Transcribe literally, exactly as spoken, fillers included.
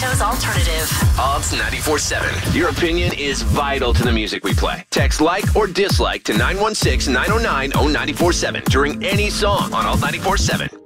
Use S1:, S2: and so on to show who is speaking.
S1: Toronto's alternative.
S2: Alt ninety-four point seven. Your opinion is vital to the music we play. Text like or dislike to nine one six, nine oh nine, oh nine four seven during any song on Alt ninety-four point seven.